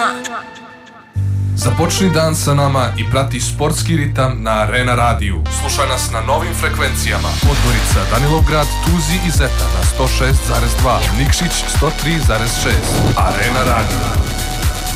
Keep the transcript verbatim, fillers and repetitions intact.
Započni dan sa nama i prati sportski ritam na Arena radiju. Slušaj nas na novim frekvencijama. Podgorica, Danilovgrad, Tuzi i Zeta na sto šest zarez dva, Nikšić sto tri zarez šest. Arena radio.